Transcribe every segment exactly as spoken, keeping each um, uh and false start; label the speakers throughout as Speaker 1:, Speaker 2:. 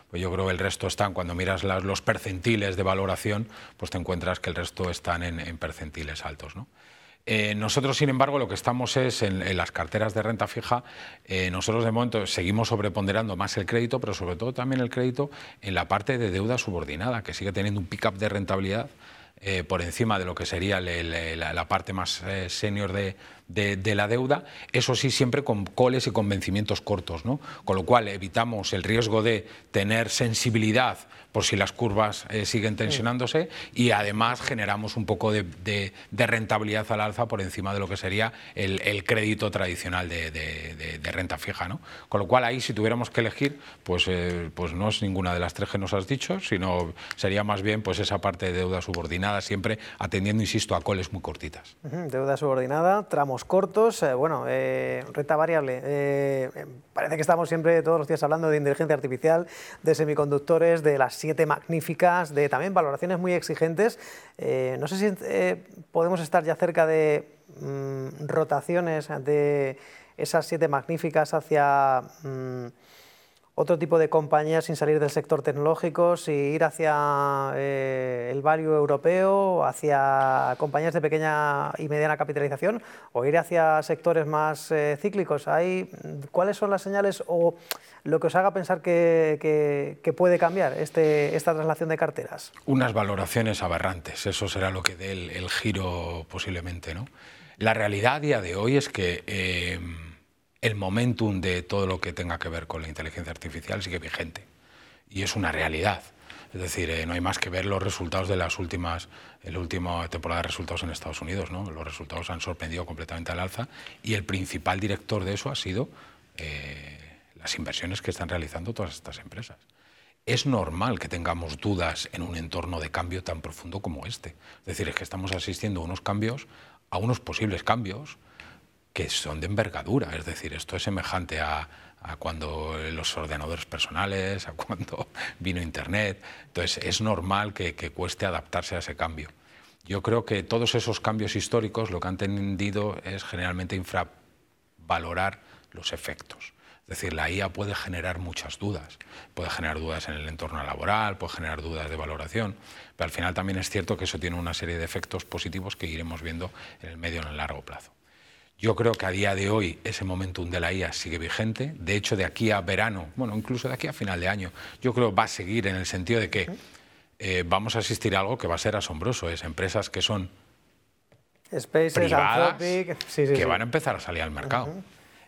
Speaker 1: Pues yo creo que el resto están, cuando miras las, los percentiles de valoración, pues te encuentras que el resto están en, en percentiles altos, ¿no? Eh, nosotros, sin embargo, lo que estamos es en, en las carteras de renta fija, eh, nosotros de momento seguimos sobreponderando más el crédito, pero sobre todo también el crédito en la parte de deuda subordinada, que sigue teniendo un pick-up de rentabilidad eh, por encima de lo que sería le, le, la, la parte más eh, senior de, de, de la deuda, eso sí siempre con coles y con vencimientos cortos, ¿no? Con lo cual evitamos el riesgo de tener sensibilidad por si las curvas eh, siguen tensionándose, y además generamos un poco de, de, de rentabilidad al alza por encima de lo que sería el, el crédito tradicional de, de, de, de renta fija, ¿no? Con lo cual ahí, si tuviéramos que elegir, pues, eh, pues no es ninguna de las tres que nos has dicho, sino sería más bien pues esa parte de deuda subordinada, siempre atendiendo, insisto, a coles muy cortitas.
Speaker 2: Uh-huh. Deuda subordinada, tramos cortos, eh, bueno, eh, renta variable. Eh, parece que estamos siempre todos los días hablando de inteligencia artificial, de semiconductores, de las siete magníficas, de también valoraciones muy exigentes. Eh, no sé si eh, podemos estar ya cerca de mm, rotaciones de esas siete magníficas hacia mm, otro tipo de compañías sin salir del sector tecnológico, si ir hacia eh, el value europeo, hacia compañías de pequeña y mediana capitalización, o ir hacia sectores más eh, cíclicos. ¿Hay, ¿Cuáles son las señales o lo que os haga pensar que, que, que puede cambiar este, esta traslación de carteras?
Speaker 1: Unas valoraciones aberrantes, eso será lo que dé el, el giro posiblemente, ¿no? La realidad a día de hoy es que eh, el momentum de todo lo que tenga que ver con la inteligencia artificial sigue vigente, y es una realidad. Es decir, eh, no hay más que ver los resultados de las últimas, la última temporada de resultados en Estados Unidos, ¿no? Los resultados han sorprendido completamente al alza, y el principal director de eso ha sido eh, las inversiones que están realizando todas estas empresas. Es normal que tengamos dudas en un entorno de cambio tan profundo como este. Es decir, es que estamos asistiendo a unos cambios, a unos posibles cambios, que son de envergadura. Es decir, esto es semejante a, a cuando los ordenadores personales, a cuando vino Internet. Entonces, es normal que, que cueste adaptarse a ese cambio. Yo creo que todos esos cambios históricos lo que han tendido es generalmente infravalorar los efectos. Es decir, la I A puede generar muchas dudas, puede generar dudas en el entorno laboral, puede generar dudas de valoración, pero al final también es cierto que eso tiene una serie de efectos positivos que iremos viendo en el medio y en el largo plazo. Yo creo que a día de hoy ese momentum de la I A sigue vigente. De hecho, de aquí a verano, bueno, incluso de aquí a final de año, yo creo que va a seguir, en el sentido de que eh, vamos a asistir a algo que va a ser asombroso. Es empresas que son
Speaker 2: Spaces,
Speaker 1: privadas,
Speaker 2: Anthropic, sí, sí,
Speaker 1: que
Speaker 2: sí.
Speaker 1: van a empezar a salir al mercado.
Speaker 2: Uh-huh.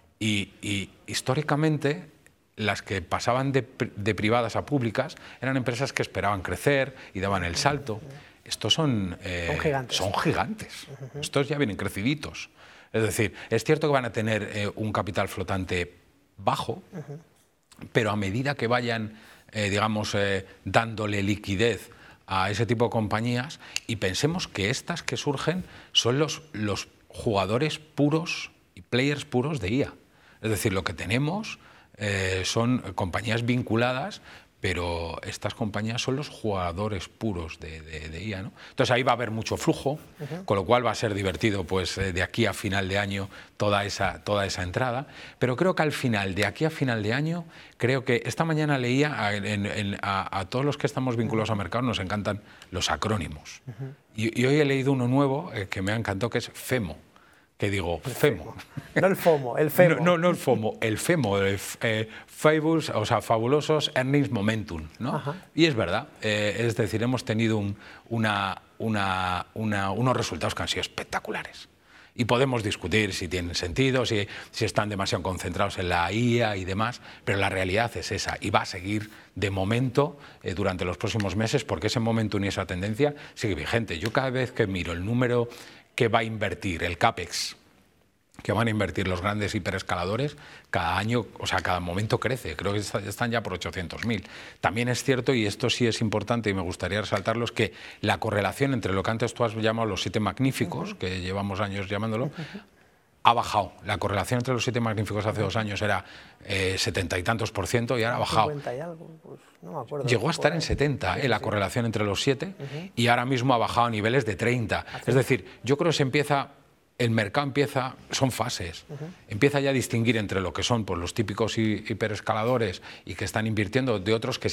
Speaker 1: y, y históricamente las que pasaban de, de privadas a públicas eran empresas que esperaban crecer y daban el salto. Estos son, eh,
Speaker 2: son gigantes.
Speaker 1: Son gigantes. Uh-huh. Estos ya vienen creciditos. Es decir, es cierto que van a tener eh, un capital flotante bajo, uh-huh. pero a medida que vayan, eh, digamos, eh, dándole liquidez a ese tipo de compañías, y pensemos que estas que surgen son los, los jugadores puros y players puros de I A. Es decir, lo que tenemos eh, son compañías vinculadas, pero estas compañías son los jugadores puros de, de, de I A, ¿no? Entonces ahí va a haber mucho flujo, uh-huh. con lo cual va a ser divertido pues, de aquí a final de año toda esa, toda esa entrada. Pero creo que al final, de aquí a final de año, creo que esta mañana leía a, en, en, a, a todos los que estamos vinculados uh-huh. a mercado, nos encantan los acrónimos. Uh-huh. y, y hoy he leído uno nuevo eh, que me ha encantado, que es FEMO. Que digo,
Speaker 2: el
Speaker 1: FEMO.
Speaker 2: No el FOMO, el FEMO.
Speaker 1: No, no, no el FOMO, el FEMO, el, eh, Fabulous, o sea, fabulosos earnings momentum, ¿no? Ajá. Y es verdad, eh, es decir, hemos tenido un, una, una, una, unos resultados que han sido espectaculares. Y podemos discutir si tienen sentido, si, si están demasiado concentrados en la I A y demás, pero la realidad es esa, y va a seguir de momento eh, durante los próximos meses, porque ese momentum y esa tendencia sigue vigente. Yo cada vez que miro el número que va a invertir, el CAPEX, que van a invertir los grandes hiperescaladores, cada año, o sea, cada momento crece. Creo que están ya por ochocientos mil. También es cierto, y esto sí es importante y me gustaría resaltarlo, es que la correlación entre lo que antes tú has llamado los siete magníficos, uh-huh. que llevamos años llamándolo, uh-huh. ha bajado. La correlación entre los siete magníficos hace dos años era eh, setenta y tantos por ciento y ahora ha bajado.
Speaker 2: cincuenta y algo, pues no me acuerdo.
Speaker 1: Llegó a estar en setenta, eh, la sí. correlación entre los siete, uh-huh. y ahora mismo ha bajado a niveles de treinta. Así. Es decir, yo creo que se empieza... El mercado empieza, son fases, uh-huh. empieza ya a distinguir entre lo que son pues, los típicos hiperescaladores y que están invirtiendo de otros que